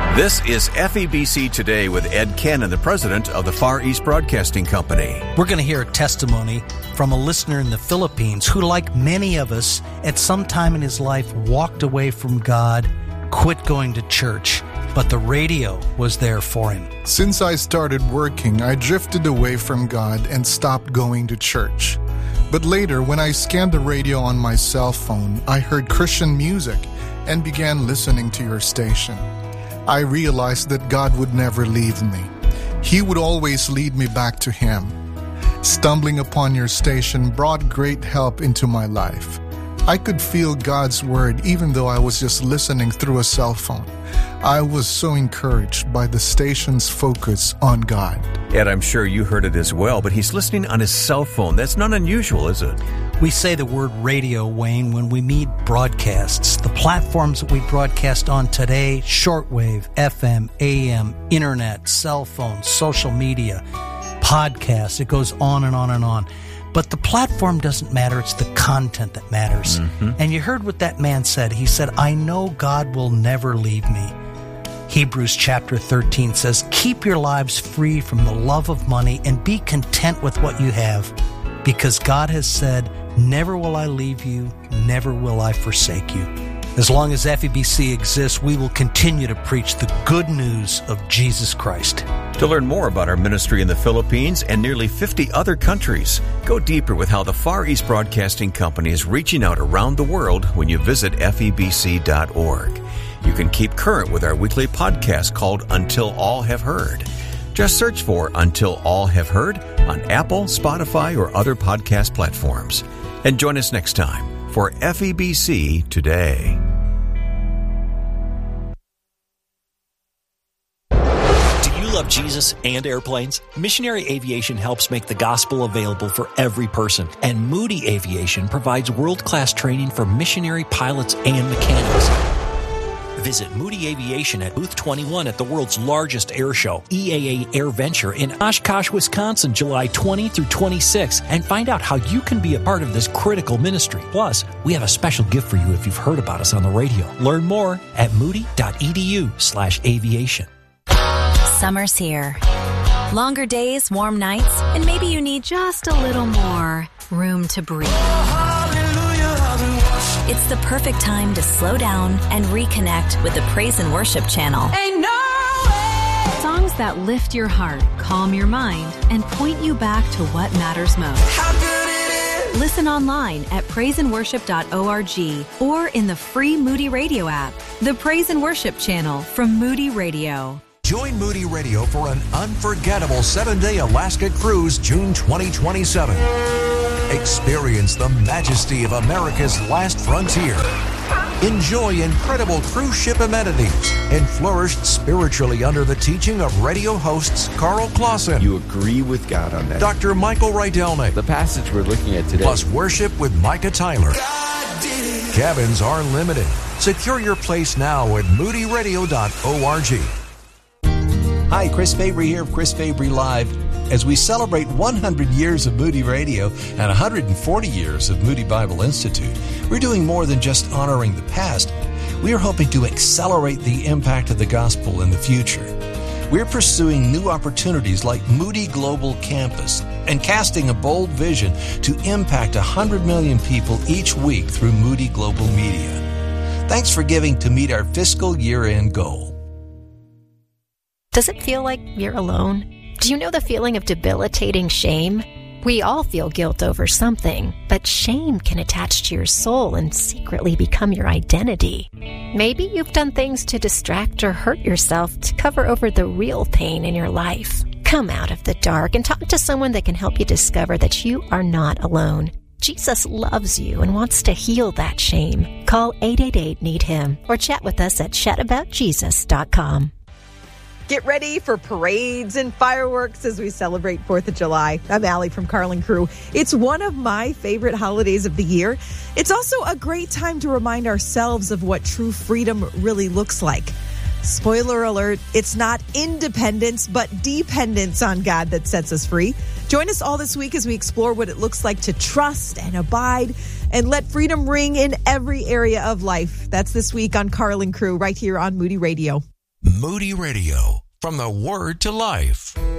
This is FEBC Today with Ed Cannon, the president of the Far East Broadcasting Company. We're going to hear a testimony from a listener in the Philippines who, like many of us, at some time in his life walked away from God, quit going to church, but the radio was there for him. Since I started working, I drifted away from God and stopped going to church. But later, when I scanned the radio on my cell phone, I heard Christian music and began listening to your station. I realized that God would never leave me. He would always lead me back to Him. Stumbling upon your station brought great help into my life. I could feel God's word even though I was just listening through a cell phone. I was so encouraged by the station's focus on God. Ed, I'm sure you heard it as well, but he's listening on his cell phone. That's not unusual, is it? We say the word radio, Wayne, when we mean broadcasts. The platforms that we broadcast on today, shortwave, FM, AM, internet, cell phone, social media, podcasts, it goes on and on and on. But the platform doesn't matter. It's the content that matters. Mm-hmm. And you heard what that man said. He said, I know God will never leave me. Hebrews chapter 13 says, keep your lives free from the love of money and be content with what you have, because God has said, never will I leave you, never will I forsake you. As long as FEBC exists, we will continue to preach the good news of Jesus Christ. To learn more about our ministry in the Philippines and nearly 50 other countries, go deeper with how the Far East Broadcasting Company is reaching out around the world when you visit FEBC.org. You can keep current with our weekly podcast called Until All Have Heard. Just search for Until All Have Heard on Apple, Spotify, or other podcast platforms. And join us next time for FEBC Today. Love Jesus and airplanes? Missionary Aviation helps make the gospel available for every person, and Moody Aviation provides world-class training for missionary pilots and mechanics. Visit Moody Aviation at Booth 21 at the world's largest air show, EAA AirVenture in Oshkosh, Wisconsin, July 20 through 26, and find out how you can be a part of this critical ministry. Plus, we have a special gift for you if you've heard about us on the radio. Learn more at moody.edu/aviation. Summer's here. Longer days, warm nights, and maybe you need just a little more room to breathe. It's the perfect time to slow down and reconnect with the Praise and Worship channel. Ain't no way. Songs that lift your heart, calm your mind, and point you back to what matters most. How good it is. Listen online at praiseandworship.org or in the free Moody Radio app. The Praise and Worship channel from Moody Radio. Join Moody Radio for an unforgettable 7-day Alaska cruise, June 2027. Experience the majesty of America's last frontier. Enjoy incredible cruise ship amenities and flourish spiritually under the teaching of radio hosts Carl Clausen. You agree with God on that. Dr. Michael Rydelnik. The passage we're looking at today. Plus worship with Micah Tyler. Cabins are limited. Secure your place now at moodyradio.org. Hi, Chris Fabry here of Chris Fabry Live. As we celebrate 100 years of Moody Radio and 140 years of Moody Bible Institute, we're doing more than just honoring the past. We are hoping to accelerate the impact of the gospel in the future. We're pursuing new opportunities like Moody Global Campus and casting a bold vision to impact 100 million people each week through Moody Global Media. Thanks for giving to meet our fiscal year-end goal. Does it feel like you're alone? Do you know the feeling of debilitating shame? We all feel guilt over something, but shame can attach to your soul and secretly become your identity. Maybe you've done things to distract or hurt yourself to cover over the real pain in your life. Come out of the dark and talk to someone that can help you discover that you are not alone. Jesus loves you and wants to heal that shame. Call 888-NEED-HIM or chat with us at chataboutjesus.com. Get ready for parades and fireworks as we celebrate 4th of July. I'm Allie from Carl & Crew. It's one of my favorite holidays of the year. It's also a great time to remind ourselves of what true freedom really looks like. Spoiler alert, it's not independence, but dependence on God that sets us free. Join us all this week as we explore what it looks like to trust and abide and let freedom ring in every area of life. That's this week on Carl & Crew right here on Moody Radio. Moody Radio, from the Word to Life.